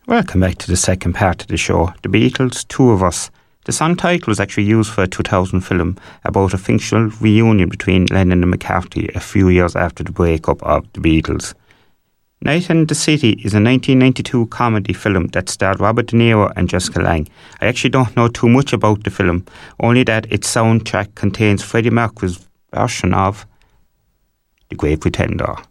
Welcome back to the second part of the show, The Beatles, Two of Us. The song title was actually used for a 2000 film about a fictional reunion between Lennon and McCartney a few years after the breakup of the Beatles. Night in the City is a 1992 comedy film that starred Robert De Niro and Jessica Lange. I actually don't know too much about the film, only that its soundtrack contains Freddie Mercury's version of The Great Pretender.